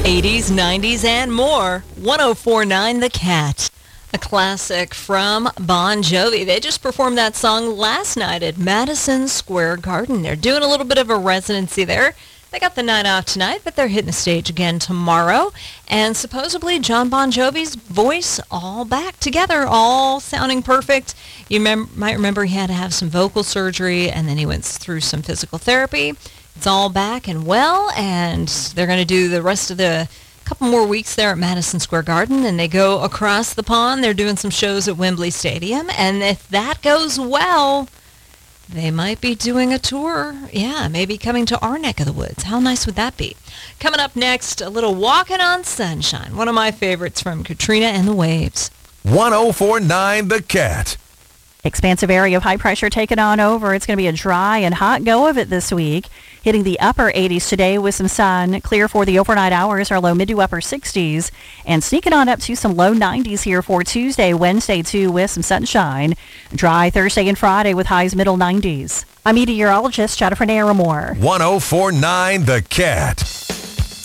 80s, 90s, and more. 104.9 The Cat. A classic from Bon Jovi. They just performed that song last night at Madison Square Garden. They're doing a little bit of a residency there. They got the night off tonight, but they're hitting the stage again tomorrow. And supposedly John Bon Jovi's voice all back together, all sounding perfect. You might remember he had to have some vocal surgery, and then he went through some physical therapy. It's all back and well, and they're going to do the rest of the couple more weeks there at Madison Square Garden, and they go across the pond. They're doing some shows at Wembley Stadium, and if that goes well, they might be doing a tour. Yeah, maybe coming to our neck of the woods. How nice would that be? Coming up next, a little Walking on Sunshine, one of my favorites from Katrina and the Waves. 104.9 The Cat. Expansive area of high pressure taking on over. It's going to be a dry and hot go of it this week. Hitting the upper 80s today with some sun. Clear for the overnight hours, our low mid to upper 60s. And sneaking on up to some low 90s here for Tuesday, Wednesday too, with some sunshine. Dry Thursday and Friday with highs middle 90s. I'm meteorologist Jennifer Naramore. 104.9 The Cat.